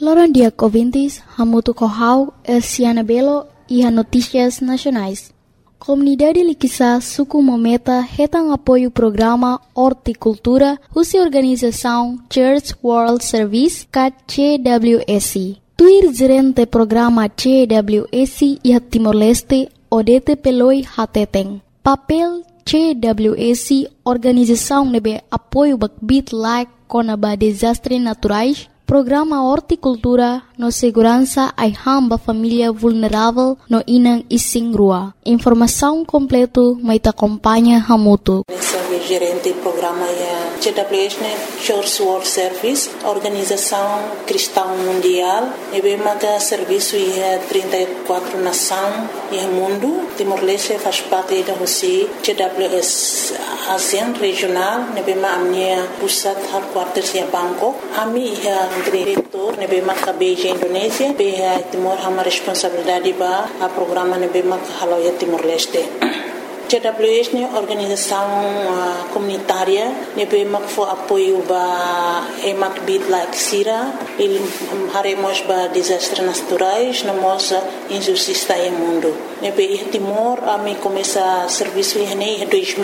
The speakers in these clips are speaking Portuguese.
Loran dia ouvintes, hamutu kohau, Siana Belo e a Notícias Nacionais. Comunidade Liquiçá suku mometa retang apoio programa Horticultura, husi organização Church World Service, CWSC. Tuir gerente programa CWSC e Timor-Leste, Odete Peloi Hateteng. Papel CWSC, organização nebe apoio bakbit like konaba desastre naturais, programa Horticultura no segurança ai hamba família vulnerável no inang ising rua. Informação completo mai te acompanha hamutu. Gerente do programa CWS, Church World Service, Organização Cristã Mundial, e bem marca serviço em 34 nações e mundo. Timor-Leste faz parte da Rússia, CWS ASEAN regional, e bem marca a minha pusat headquarters em Bangkok. A minha diretor, e bem marca Beijing, Indonésia, bem Timor uma responsabilidade para o programa e bem marca Haloia Timor-Leste. CWS é uma organização comunitária que foi apoio para emak bit like sira, ele haremos para desastres naturais, nós injustiça no mundo. Nebe Timor a mim começa serviço em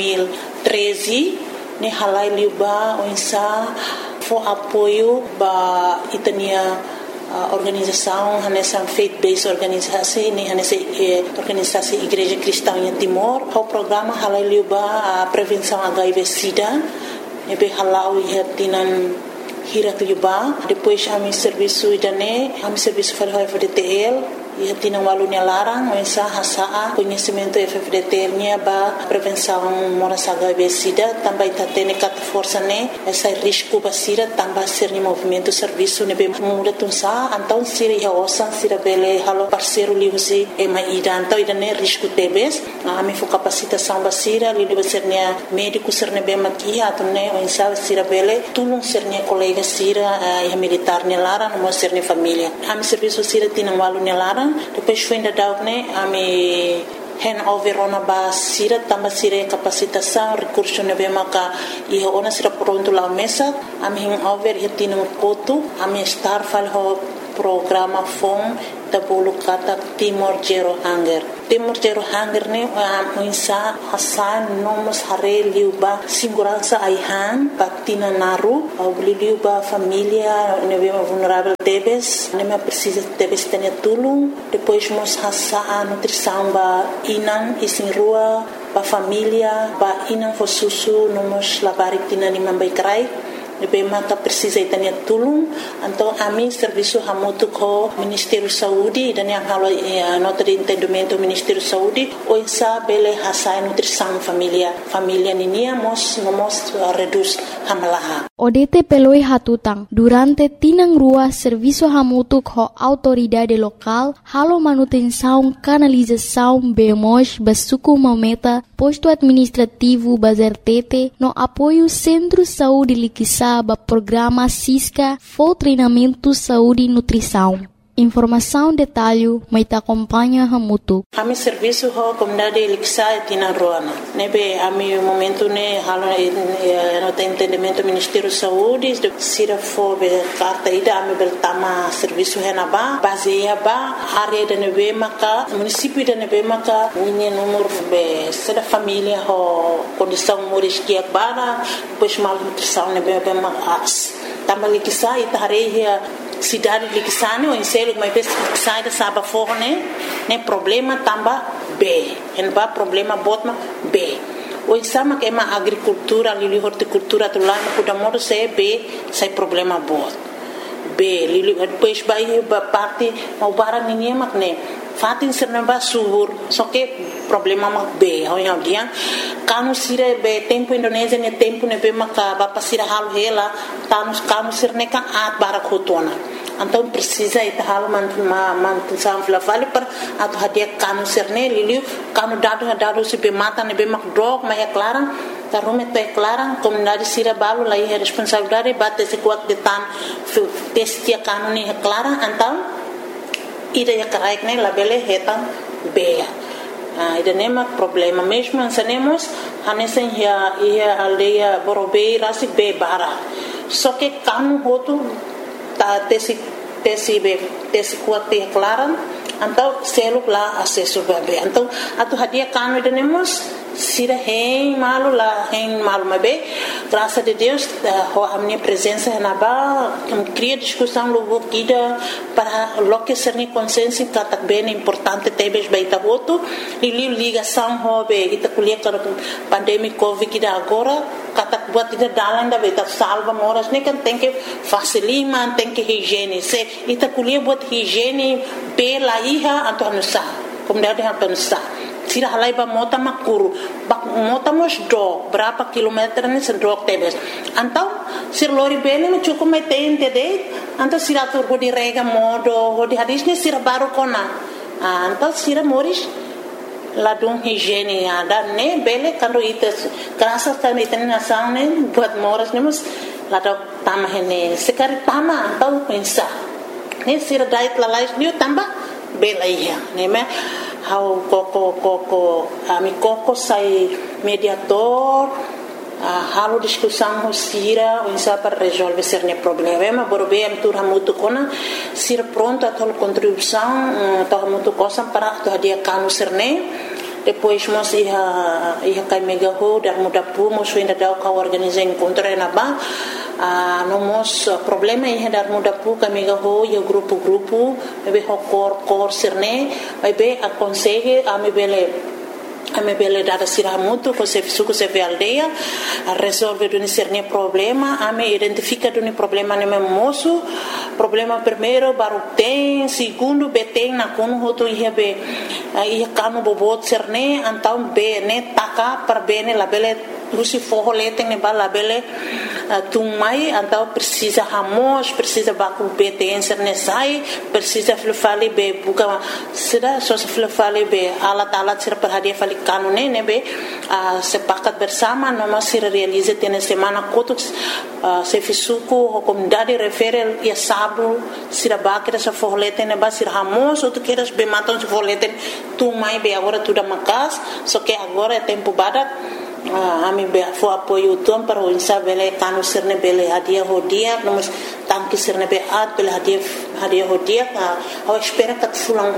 2013, ne halai liba onsa foi apoio para itania organização, nessa faith-based organização, nessa organização Igreja Cristã em Timor, o programa halal a prevenção HIV/SIDA, nebe halal tinan hirak liba, depois a mi serviço idane, a mi serviço para o FDTL, e tinan walunya larang, mensa hasa conhecimento FDTL nya ba prevenção moras HIV/SIDA, também tatene kat força ne, essa risco basira também ser ni movimento serviço nebe muda tunsa, então sira ya osan sira bele halo parceiro liusi e mai então idane risco tebes, a mi fo capacitação basira li ser nya médico ser nebe makia atune mensa sira bele tulung ser nya colega sira e militar ne larang mo ser ni família. A mi serviço sira tinan walunya larang, depois foi ainda daune a mi handover ona ba sira tamba sira capacitação recurso nebe maka e ona sira pronto la mesa a mi handover hetina koto a mi star fal ho programa fom da bolu kata Timor Zero Hunger. Timor Zero Hunger ne muinsa hasan nomos hare liuba segurança aihan patina naru au liuba família nebe vulnerável debes neme precisa debes ter tulung depois mos hasa a nutrição ba inan isin rua ba família ba inan fosusu nomos labarik tina ni mambai krai nebe maka precisa itania tulung então a mim serviço hamutu ko Ministério Saúde dan yang halo nota de entendimento Ministério Saúde o insa bele hasa nutrição família ninia mos reduz hamalaha. Odete peloi hatutang durante tinang rua serviço hamutu ko autoridade local halo manutenção canalização bemos basuku mometa posto administrativo bazertete no apoio Centro Saúde Liquiçá ba programa Cisca for treinamento saúde e nutrição. Informação detalhe mai te acompanha hamutu. A mi serviço ho comunidade Liquiçá tina roana. Nebe a mi momento ne halo no entendimento Ministério Saúde sira fo be carta ida a mi beltama serviço henaba baseia ba área de nebe maka município de nebe maka minha número be seda família ho condição moris que bara pois mal nutrição nebe be mas tama Liquiçá itareia cidade Liquiçá ne o inselo mas bes sai da saba forne ne problema tamba B en ba problema botma B o insama que ma agricultura lili horticultura tu lá no da modo se B sai problema bot B lili depois vai ba parte mau barang ninguém mak ne fatin serna ba subur só que problema mak B ho yang dia kanu sire be tempo Indonésia ne tempo ne be maka ba pasira halu hela kanu sirne kan at barak hotona então precisa ita halo mantu samfla vale per atau hadia kanu serne liliu kanu dado se be mata ne be mak drog ma é clara tarume to é clara comunidade sira balu lá é responsabilidade bate se kuat de tan testia kanu ne é clara então ida é correct ne labele hetan beia ida nema problema mesmo ensinemos hanesen ia aldeia borobei rasi be bara só que kanu hotu ta tesi tesi kuat te klaran então seluk la acesso bebe então atu hadia kanu denemos sira hein malu mabe graças a Deus a minha presença na ba cria discussão logo guida para loque ser ni consciência que tá bem importante tebes baita voto e ligação hobe ita kuliah para pandemia covid que agora kata buat ida dalan da beta salva moras ne kan tem que facilima tem que higiene se ita kuliah buat higiene pela iha atau nusa kemudian atau nusa sira halai ba mota makuru bak mota mos do berapa kilometer ni sendok tebes antau sir lori bene me cukup metente de antau sira tur go di rega modo go di hadis ni sira baru kona antau sira moris ladung higiene ada ne bele kando ites kerasa kan iten nasang ne buat moras ne mus ladok tamah ne sekali tama antau pensa ne sira dait lalais ni tambah bela iya ne me how koko ami koko sai mediator halo discussão sira insa para resolver certo problema borbe am tur hamutu kona sira pronto a tal contribuição tal hamutu cosa para to dia kanu serne depois mos ia kai mega ho dar muda pu mos ainda dau ka organizar encontro na ba no mos problema ia dar muda pu ka mega ho ia grupo be ho cor serne be aconselhe a me bele dada sira muito com se suco se aldeia a resolver do cerne problema a me identifica do problema ne moço problema primeiro baru tem segundo beteng na kono hoto ia kanu bobot cerne então be ne taka per bene la bele lusi forro leteng ne bala bele tumai então precisa hamos precisa baku beteng cerne sai precisa flufali be buka sira so flufali be alat sira perhadia fali kanune nebe sepakat bersama noma sira realize tene semana kotuk se fisuku comunidade referel ia sabu sira bakira sa forleten neba sira hamos outro queiras be matam se forleten tu mai be agora tudo makas só que agora é tempo badak ami be fo apoio tom para o insabele kanu sirne bele hadia hodia nomos tanki sirne be at bele hadia hodia ao espera que fulan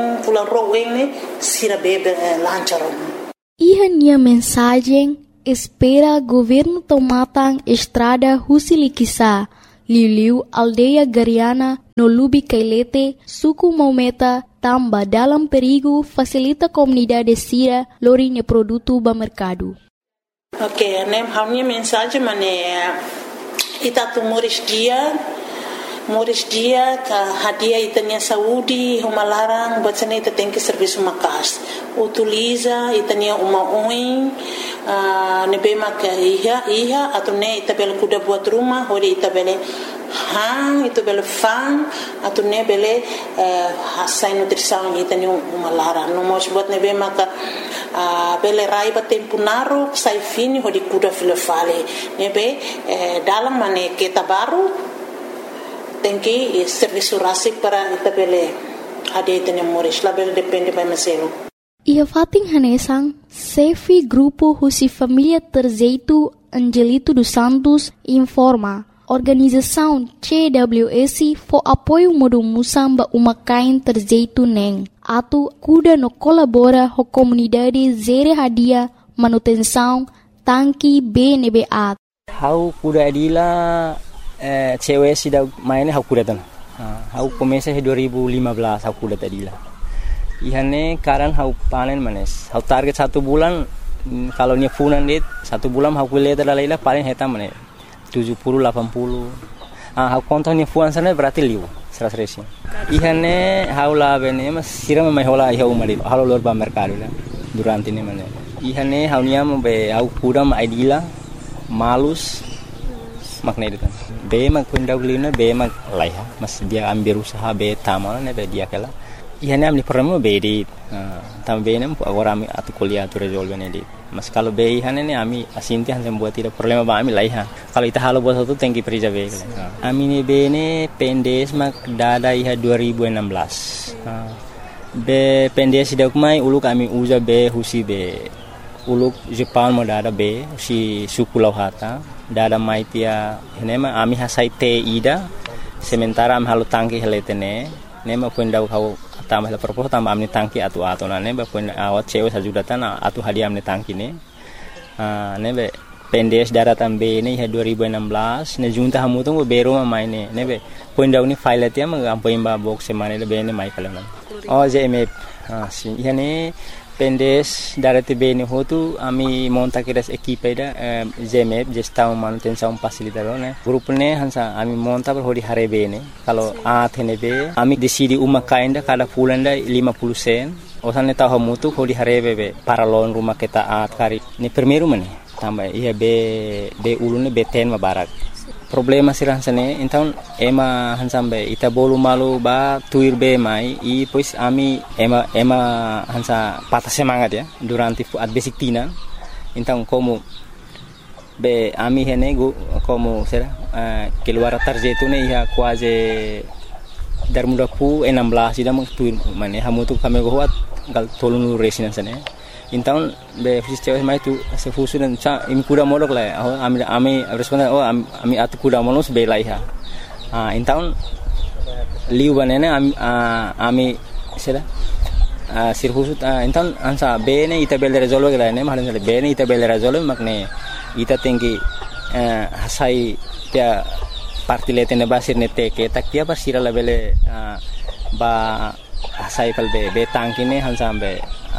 roen ne sira bebe lancharon Ihania mensagem espera governo tomatan estrada Husilikisa Liliu aldeia Gariana no Lubi Kailete suku Maumeta tamba dalam perigo facilita comunidade sira lorinha produto ba mercado. Ok, nem a minha mensagem ita tu moris dia ka hadia itania saúde uma larang bacana ita tem que serviço makas utiliza itania uma oin nebema ka iha atau ne ita bel kuda buat rumah hori ita bele itu bele fan atau ne bele hasai nutrição itania uma larang no mos buat nebema ka bele raiba tempo naru sai fini hori kuda filefale nebe dalam mane kita baru tem que serviço rasik para itabele ade tene moris label depende by meselo ia fating hanesang sefi grupo husi família terzeito Angelito dos Santos informa organização CWS for apoio modo musamba uma kain terzeito neng atu kuda no colabora ho comunidade zere hadia manutenção tanki BNBA how kuda adila cewek sida mainnya aku datang. Aku komesa 2015 aku datang dila. Ihane karan aku panen manes. Aku target 1 bulan kalau nya funan dit 1 bulan aku lihat laila paling heta manes 70 80. Aku kontak nya funan sana berarti liu 100. Ihane haula bene mas siram mai hola iha umari halo lor ba mercado la durante ne manes. Ihane haunia be aku kudam aidila malus makna itu kan be mag pendawlina be mag laiha mas dia ambil usaha be tamal ne be dia kala ihane amni problema be di tam be nem agora ami atu kuliah tu resolve ne di mas kalau be ihane ne ami asinti han buat tidak problema ba ami laiha kalau ita halo bos tu tengki perija be ami ne be ne pendes mag dada iha 2016 be pendes dak mai uluk ami uza be husi be uluk Jepang mo dada be si suku lauhata dada maitia henema ami hasai te ida sementara am halu tangki heletene ne ma pun dau kau tambah la propos tambah amni tangki atu ne ba pun awat cewek sajudatan atu hadiah amni tangki ne ne be pendes daratan be ne 2016 ne junta hamu tu bero ma mai ne be pun dau ni file tia ma ampo imba box semane le be ne mai kala oh jeme si yani pendes darati be ne hotu ami monta kiras equipe da jeme gestão manutenção facilitador ne grupo ne hansa ami monta per hodi hare be ne kalau athene be ami decidi uma kainda kada fulanda 50 sen osane tahu hamu tu hodi hare be paralon rumah kita at kari ni primeiro mane tambah ia be ulune be ten mabarak problema siransane então ema hansambe ita bolu malu ba tuir be mai e pois ami ema hansa patah semangat ya durante at basic tina então como be ami hene como será keluar tarjeto ne ia quase darmuda pu 16 ida tuir mane hamu tu kami goat gal tolunu resinan sane então be fisios mai tu se fusu dan imi kuda modok la ami responda ami atu kuda monos be lai ha então liu banene ami sera sirfusu então ansa be ne ita bel resolve la ne mahalan be ne ita bel resolve makne ita tinggi hasai tia parti letene basir ne teke tak tia basira la bele ba hasai kal be tangkine hansa be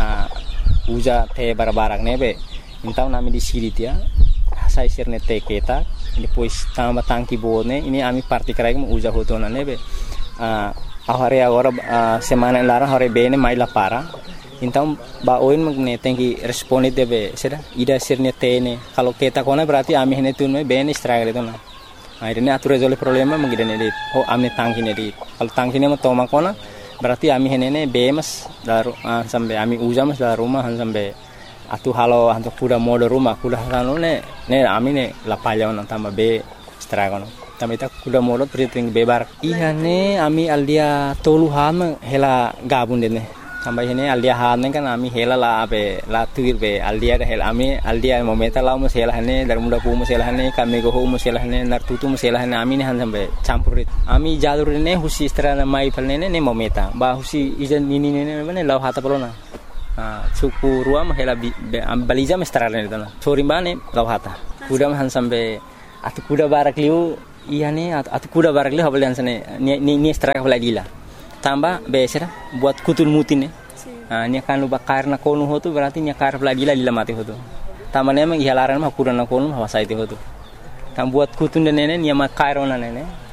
uja te barabarak nebe então nami di siri tia sai sirne te keta depois tamba tangki bone ini ami parti krai uja hotona nebe ahare agora semana lara hore bene mai la para então ba oin magne tenki responde debe sera ida sirne tene kalau keta kona berarti ami hene tunme bene struggle itu na akhirnya atur resolve problema mengidane di ami tangki ne di kalau tangki ne toma kona berarti ami henene bemas daru sampai ami ujamas daru rumah sampai atu halo hantu kuda mode rumah kuda halo ne ami ne lapaya on tambah be stragon tambah ita kuda mode priting bebar iya ne ami aldia tolu ham hela gabun dene tambah hene aldia han kan ami hela la be la tuir be aldia hela ami aldia momenta la mus hela hene dar muda pu mus hela hene kami go mus hela hene nar tutu mus hela hene ami ne han sampai campurit ami jalur ne husi strana mai palne ne momenta ba husi ijan ini ne mane law hata pelona suku ruam hela baliza mestrana ne tana sori bane law hata kuda han sampai atu kuda barak liu iya ne atu kuda barak liu habalian sane ni straka gila tambah besera buat kutul mutin nya kan luba karna konu hotu berarti nya kar gila mati hotu tambah ne memang ihalaran mah kurana konu hawasai hotu tam buat kutun nene nya ma kairona nene